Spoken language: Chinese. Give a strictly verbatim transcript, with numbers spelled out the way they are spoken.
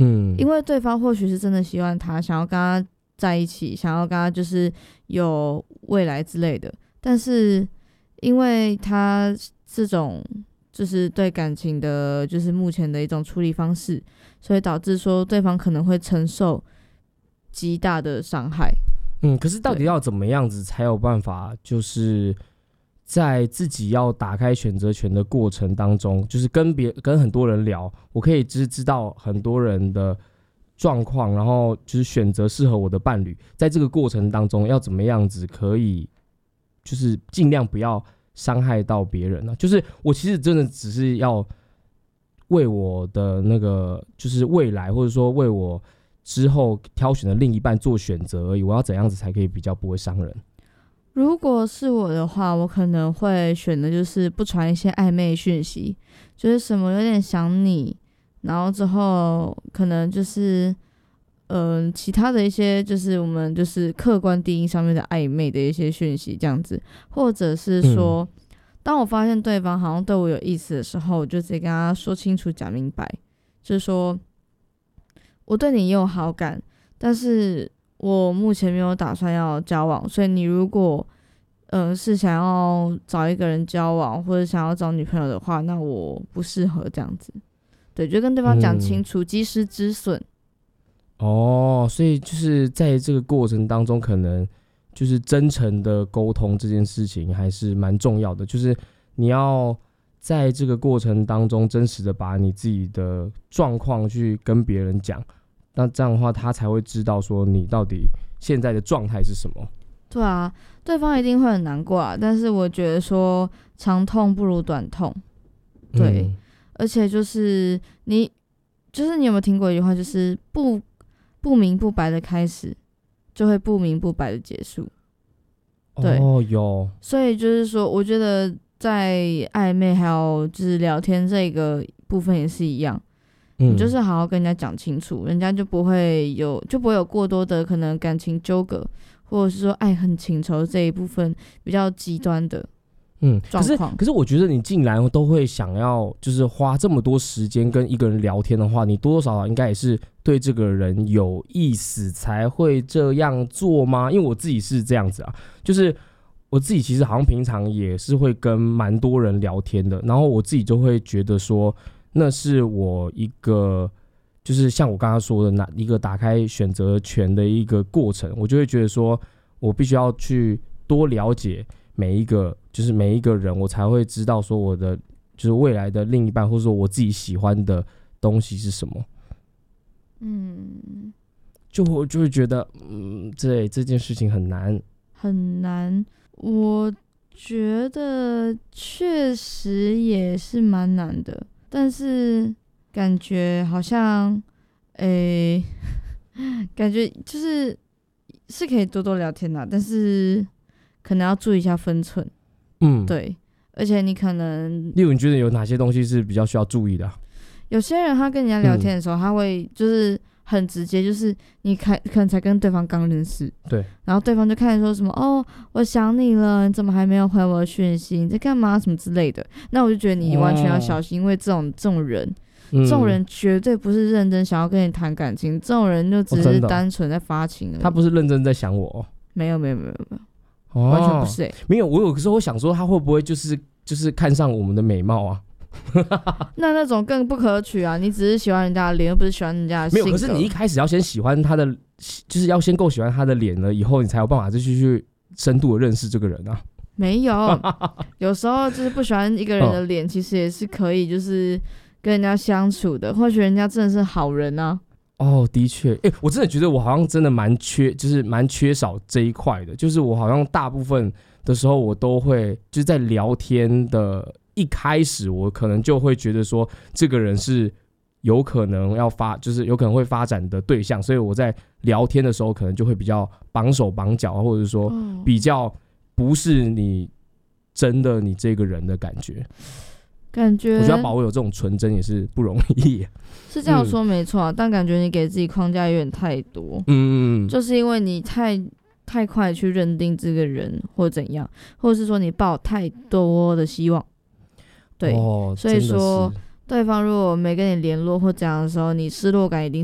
嗯， 因为对方或许是真的喜欢他，想要跟他在一起，想要跟他就是有未来之类的，但是因为他这种就是对感情的，就是目前的一种处理方式，所以导致说对方可能会承受极大的伤害。 嗯，可是到底要怎么样子才有办法，就是在自己要打开选择权的过程当中，就是跟别跟很多人聊，我可以知知道很多人的状况，然后就是选择适合我的伴侣，在这个过程当中要怎么样子可以，就是尽量不要伤害到别人呢、啊？就是我其实真的只是要为我的那个就是未来，或者说为我之后挑选的另一半做选择而已。我要怎样子才可以比较不会伤人？ 如果是我的话，我可能会选的就是不传一些暧昧讯息，就是什么有点想你，然后之后可能就是嗯、呃、其他的一些就是我们就是客观定义上面的暧昧的一些讯息这样子，或者是说、嗯、当我发现对方好像对我有意思的时候，我就直接跟他说清楚讲明白，就是说我对你也有好感，但是我目前没有打算要交往，所以你如果呃是想要找一个人交往或者想要找女朋友的话，那我不适合这样子。对，就跟对方讲清楚，及时止损。 哦，所以就是在这个过程当中，可能就是真诚的沟通这件事情还是蛮重要的，就是你要在这个过程当中真实的把你自己的状况去跟别人讲，那这样的话他才会知道说你到底现在的状态是什么。 对啊，对方一定会很难过啊，但是我觉得说长痛不如短痛。对、嗯、而且就是你就是你有没有听过一句话，就是不不明不白的开始就会不明不白的结束。对， 哦，有。 所以就是说我觉得在暧昧还有就是聊天这个部分也是一样，你就是好好跟人家讲清楚，人家就不会有就不会有过多的可能感情纠葛，或者是说爱恨情仇这一部分比较极端的嗯可是可是我觉得你竟然都会想要就是花这么多时间跟一个人聊天的话，你多多少少应该也是对这个人有意思才会这样做吗？因为我自己是这样子啊，就是我自己其实好像平常也是会跟蛮多人聊天的，然后我自己就会觉得说那是我一个就是像我刚刚说的那一个打开选择权的一个过程，我就会觉得说我必须要去多了解每一个就是每一个人，我才会知道说我的就是未来的另一半，或者说我自己喜欢的东西是什么。嗯，就我就会觉得嗯这这件事情很难很难，我觉得确实也是蛮难的，但是感觉好像诶感觉就是是可以多多聊天啦，但是可能要注意一下分寸。嗯，对，而且你可能例如你觉得有哪些东西是比较需要注意的啊？ 有些人他跟人家聊天的时候、嗯、他会就是很直接，就是你可能才跟对方刚认识，对，然后对方就开始说什么哦我想你了，你怎么还没有回我的讯息，你在干嘛什么之类的，那我就觉得你完全要小心、哦、因为这种这种人、嗯、这种人绝对不是认真想要跟你谈感情，这种人就只是单纯在发情而已、哦、 他不是认真在想我、哦、 没有没有没有没有哦、完全不是、欸、 没有，我有时候想说他会不会就是就是看上我们的美貌啊那那种更不可取啊，你只是喜欢人家的脸又不是喜欢人家的性格。 没有，可是你一开始要先喜欢他的，就是要先够喜欢他的脸了以后你才有办法再去去深度的认识这个人啊。 没有有时候就是不喜欢一个人的脸、哦、其实也是可以就是跟人家相处的，或许人家真的是好人啊。 哦，的确，哎、欸，我真的觉得我好像真的蛮缺，就是蛮缺少这一块的。就是我好像大部分的时候，我都会就是在聊天的一开始，我可能就会觉得说，这个人是有可能要发，就是有可能会发展的对象，所以我在聊天的时候，可能就会比较绑手绑脚，或者说比较不是你真的你这个人的感觉。 感觉我觉得要保有这种纯真也是不容易， 是这样说没错、啊嗯、但感觉你给自己框架有点太多，嗯，就是因为你太太快去认定这个人或怎样，或者是说你抱太多的希望，对、哦、所以说对方如果没跟你联络或怎样的时候，你失落感一定